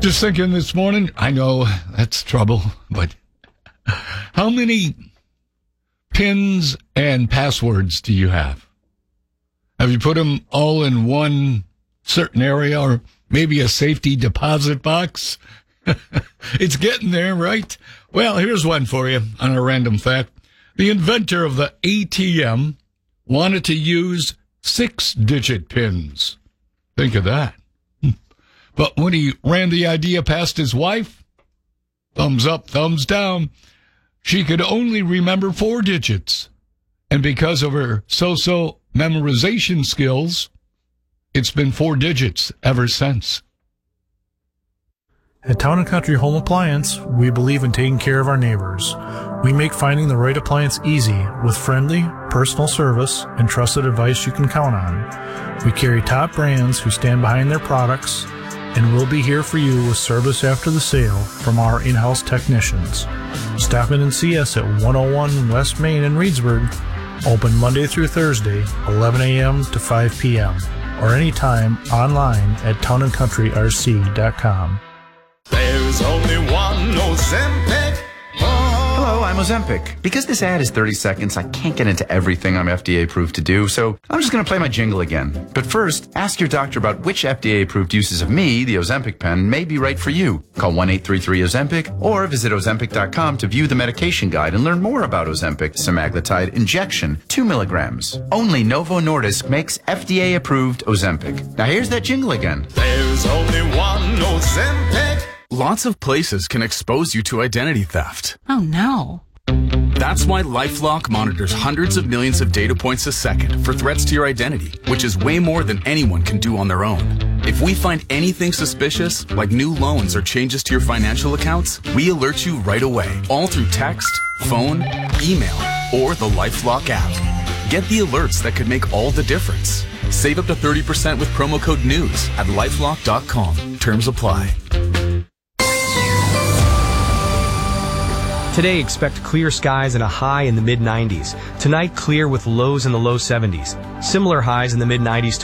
Just thinking this morning, I know that's trouble, but how many PINs and passwords do you have? Have you put them all in one certain area or maybe a safety deposit box? It's getting there, right? Well, here's one for you on a random fact. The inventor of the ATM wanted to use 6-digit PINs. Think of that. But when he ran the idea past his wife, thumbs up, thumbs down, she could only remember 4 digits. And because of her so-so memorization skills, it's been 4 digits ever since. At Town & Country Home Appliance, we believe in taking care of our neighbors. We make finding the right appliance easy with friendly, personal service and trusted advice you can count on. We carry top brands who stand behind their products, and we'll be here for you with service after the sale from our in-house technicians. Stop in and see us at 101 West Main in Reedsburg, open Monday through Thursday, 11 a.m. to 5 p.m., or anytime online at townandcountryrc.com. There's only one Ozempic. Hello, I'm Ozempic. Because this ad is 30 seconds, I can't get into everything I'm FDA approved to do, so I'm just going to play my jingle again. But first, ask your doctor about which FDA approved uses of me, the Ozempic pen, may be right for you. Call 1-833-OZEMPIC or visit Ozempic.com to view the medication guide and learn more about Ozempic semaglutide injection, 2 milligrams. Only Novo Nordisk makes FDA approved Ozempic. Now here's that jingle again. There's only one Ozempic. Lots of places can expose you to identity theft. Oh, no. That's why LifeLock monitors hundreds of millions of data points a second for threats to your identity, which is way more than anyone can do on their own. If we find anything suspicious, like new loans or changes to your financial accounts, we alert you right away, all through text, phone, email, or the LifeLock app. Get the alerts that could make all the difference. Save up to 30% with promo code NEWS at LifeLock.com. Terms apply. Today, expect clear skies and a high in the mid-90s. Tonight, clear with lows in the low 70s. Similar highs in the mid-90s